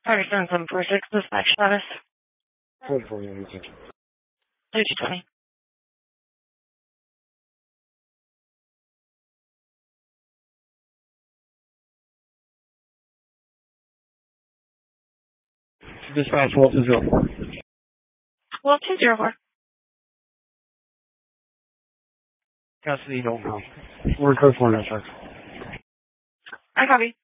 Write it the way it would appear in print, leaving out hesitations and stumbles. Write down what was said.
Sorry, 7746, dispatch status. 44, yeah, attention. 3220. Dispatch 1220. 12204. Custody, don't know. We're code 4 now, sir. I copy.